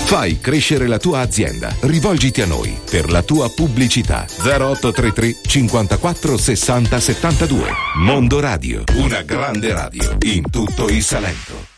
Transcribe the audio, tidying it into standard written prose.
Fai crescere la tua azienda. Rivolgiti a noi per la tua pubblicità. 0833 54 60 72. Mondo Radio, una grande radio in tutto il Salento.